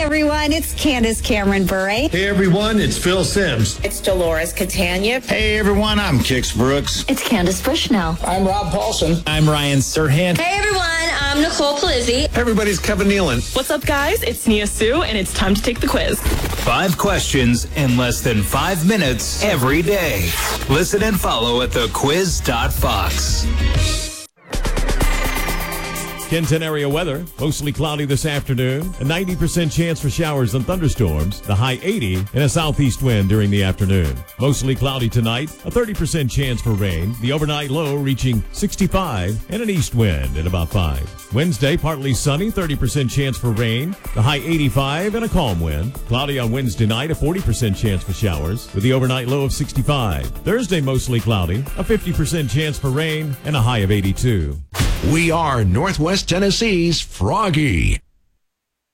everyone, it's Candace Cameron Bure. Hey everyone, it's Phil Sims. It's Dolores Catania. Hey everyone, I'm Kix Brooks. It's Candace Bushnell. I'm Rob Paulson. I'm Ryan Serhant. Hey everyone, I'm Nicole Palizzi. Hey everybody, it's Kevin Nealon. What's up guys, it's Nia Sue and it's time to take the quiz. 5 questions in less than 5 minutes every day. Listen and follow at thequiz.fox. Kenton area weather, mostly cloudy this afternoon, a 90% chance for showers and thunderstorms, the high 80 and a southeast wind during the afternoon. Mostly cloudy tonight, a 30% chance for rain, the overnight low reaching 65 and an east wind at about 5. Wednesday, partly sunny, 30% chance for rain, the high 85 and a calm wind. Cloudy on Wednesday night, a 40% chance for showers with the overnight low of 65. Thursday, mostly cloudy, a 50% chance for rain and a high of 82. We are Northwest Tennessee's Froggy.